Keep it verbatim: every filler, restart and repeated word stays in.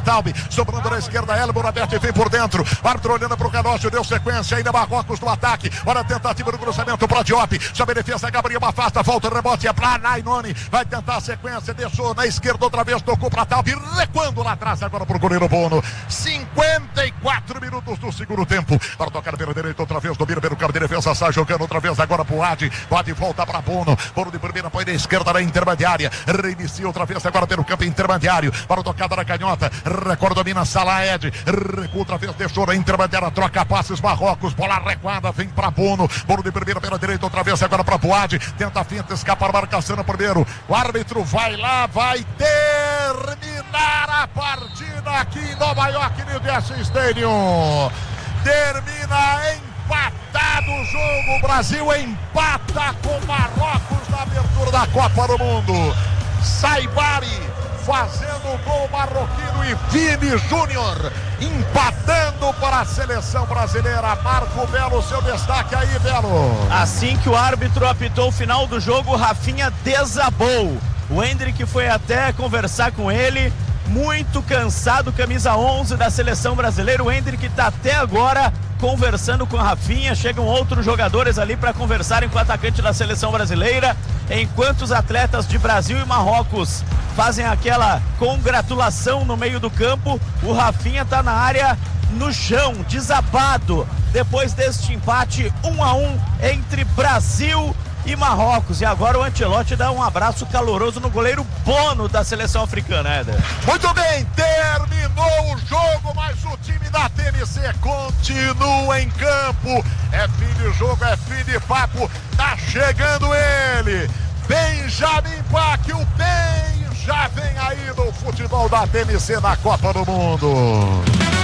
Talbi, sobrando na esquerda, Elmo aberto e vem por dentro. O árbitro olhando pro Canoche, deu sequência, ainda Marrocos no ataque. Olha a tentativa do cruzamento para Diop. Sob a defesa, Gabriel afasta, volta o rebote, é pra Nainoni. Vai tentar a sequência, deixou na esquerda outra vez, tocou pra Talbi, recuando lá atrás agora pro goleiro Bono. cinquenta e quatro minutos do segundo tempo. Para tocar pela direita outra vez, domina pelo campo de defesa, sai jogando outra vez agora pro Adi. Adi volta para Bono. Bono de primeira, põe na esquerda na intermediária. Reinicia outra vez agora pelo campo intermediário. Para a tocada na canhota. Recorda, domina Salaed. Recua outra vez, deixou na intermediária. Troca passes, Marrocos. Bola recuada, vem para Bono. Bono de primeira pela direita outra vez agora para Boade. Tenta a finta, escapa a marcação no primeiro. O árbitro vai lá, vai terminar a partida aqui em Nova York, New Jersey Stadium. Termina empatado o jogo. O Brasil empata com Marrocos na abertura da Copa do Mundo. Saibari fazendo o gol marroquino e Vini Júnior empatando para a seleção brasileira. Marco Belo, seu destaque aí, Belo. Assim que o árbitro apitou o final do jogo, o Rafinha desabou. O Endrick foi até conversar com ele, muito cansado, camisa onze da seleção brasileira. O Endrick está até agora conversando com a Rafinha. Chegam outros jogadores ali para conversarem com o atacante da seleção brasileira, enquanto os atletas de Brasil e Marrocos fazem aquela congratulação no meio do campo. O Rafinha está na área, no chão, desabado, depois deste empate um a um entre Brasil e Marrocos. E agora o Ancelotti dá um abraço caloroso no goleiro Bono da seleção africana, Éder. Muito bem, terminou o jogo, mas o time da T M C continua em campo. É fim de jogo, é fim de papo. Tá chegando ele, Benjamin Bach, o bem já vem aí no futebol da T M C na Copa do Mundo.